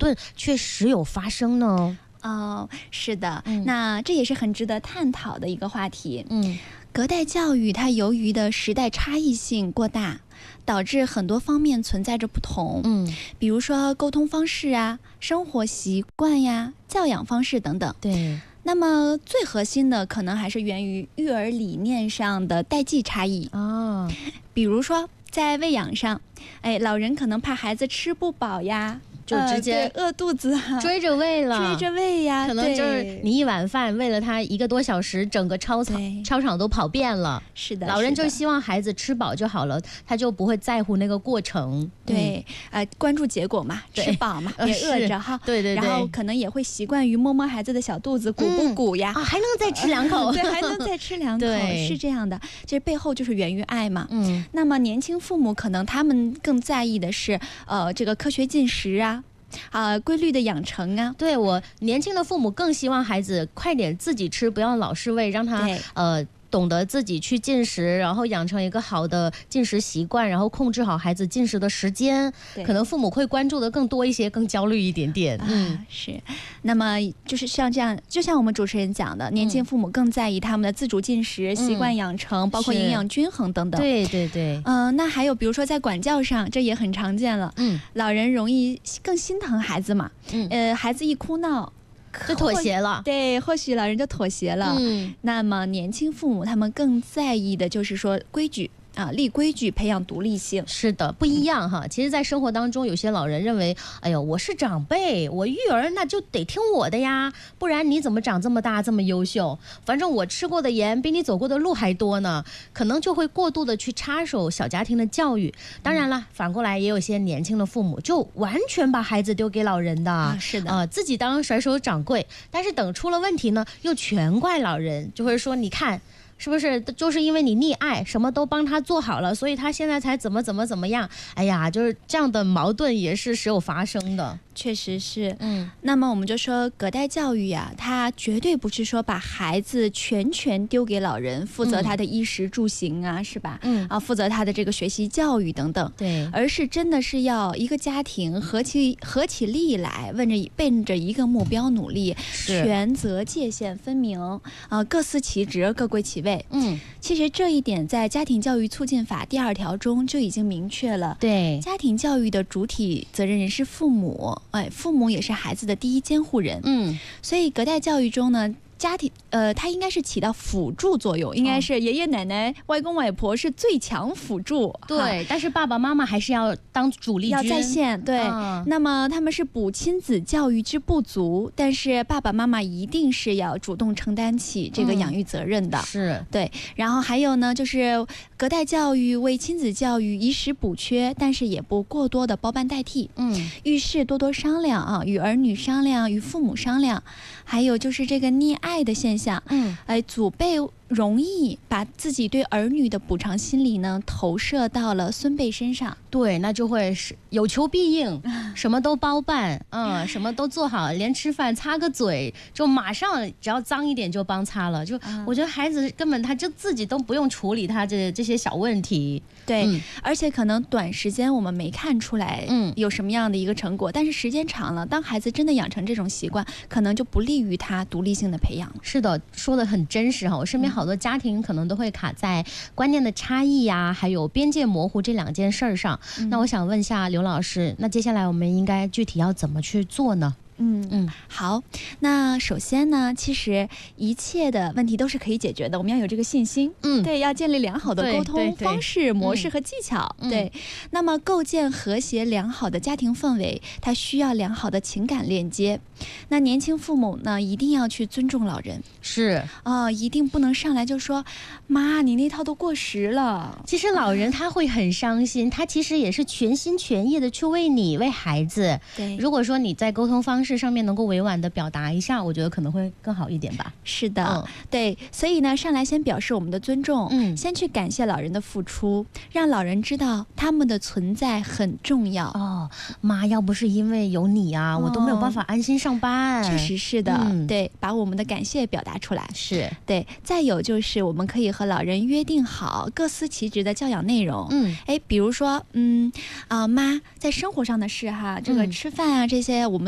盾却时有发生呢？ 是的，那这也是很值得探讨的一个话题。隔代教育它由于的时代差异性过大，导致很多方面存在着不同。比如说沟通方式啊、生活习惯呀、教养方式等等。 对。 那么最核心的可能还是源于育儿理念上的代际差异。比如说在喂养上，老人可能怕孩子吃不饱呀， 就直接饿肚子追着喂了， 追着喂呀， 可能就是你一碗饭喂了他1个多小时，整个操场都跑遍了。 是的， 老人就希望孩子吃饱就好了，他就不会在乎那个过程。 对，关注结果嘛，吃饱嘛，别饿着哈。 对， 然后可能也会习惯于摸摸孩子的小肚子，鼓不鼓呀？ 还能再吃2口， 对，还能再吃2口，是这样的。其实背后就是源于爱嘛。那么年轻父母可能他们更在意的是，这个科学进食啊。规律的养成啊。 对，我年轻的父母更希望孩子快点自己吃，不要老是喂，让他懂得自己去进食，然后养成一个好的进食习惯，然后控制好孩子进食的时间。可能父母会关注的更多一些，更焦虑一点点。 是。那么就是像这样，就像我们主持人讲的，年轻父母更在意他们的自主进食、习惯养成，包括营养均衡等等。 对。 那还有比如说在管教上，这也很常见了。老人容易更心疼孩子嘛。孩子一哭闹， 就妥协了。 对，或许老人就妥协了。那么年轻父母他们更在意的就是说规矩立规矩，培养独立性。 是的，不一样哈。其实在生活当中，有些老人认为，哎呦，我是长辈，我育儿那就得听我的呀，不然你怎么长这么大这么优秀，反正我吃过的盐比你走过的路还多呢，可能就会过度的去插手小家庭的教育。当然了，反过来也有些年轻的父母就完全把孩子丢给老人的。 是的， 自己当甩手掌柜，但是等出了问题呢，又全怪老人，就会说你看是不是就是因为你溺爱，什么都帮他做好了，所以他现在才怎么样。哎呀，就是这样的矛盾也是时有发生的。 确实是。那么我们就说隔代教育呀，它绝对不是说把孩子全权丢给老人，负责他的衣食住行啊，是吧？负责他的这个学习教育等等。 对， 而是真的是要一个家庭合起力来，奔着一个目标努力，权责界限分明各司其职，各归其位。其实这一点在家庭教育促进法第2条中就已经明确了。 对， 家庭教育的主体责任人是父母，父母也是孩子的第一监护人。所以隔代教育中呢，家庭它应该是起到辅助作用，应该是爷爷奶奶、外公外婆是最强辅助。 对，但是爸爸妈妈还是要当主力军， 要在线。对，那么他们是补亲子教育之不足，但是爸爸妈妈一定是要主动承担起这个养育责任的。 是， 对。然后还有呢，就是隔代教育为亲子教育以实补缺，但是也不过多的包办代替。遇事多多商量与儿女商量，与父母商量。还有就是这个溺爱的现象，祖辈容易把自己对儿女的补偿心理呢投射到了孙辈身上。 对，那就会是有求必应，什么都包办，什么都做好，连吃饭擦个嘴就马上只要脏一点就帮擦了。就我觉得孩子根本他就自己都不用处理他这些小问题。 对，而且可能短时间我们没看出来有什么样的一个成果，但是时间长了，当孩子真的养成这种习惯，可能就不利于他独立性的培养了。 是的，说的很真实哈。我身边好多家庭可能都会卡在观念的差异呀，还有边界模糊这2件事上。那我想问一下刘老师，那接下来我们应该具体要怎么去做呢？ 好，那首先呢，其实一切的问题都是可以解决的，我们要有这个信心。对，要建立良好的沟通方式、模式和技巧。对，那么构建和谐良好的家庭氛围，它需要良好的情感链接。那年轻父母呢，一定要去尊重老人。 是一定不能上来就说妈，你那套都过时了。 其实老人他会很伤心，他其实也是全心全意的去为你、为孩子。 对， 如果说你在沟通方式上面能够委婉的表达一下，我觉得可能会更好一点吧。 是的，对，所以呢，上来先表示我们的尊重，先去感谢老人的付出，让老人知道他们的存在很重要。 妈，要不是因为有你啊，我都没有办法安心上班。 确实是的，对，把我们的感谢表达出来。 是， 对。再有就是我们可以和老人约定好各司其职的教养内容。比如说妈，在生活上的事哈，这个吃饭啊这些我们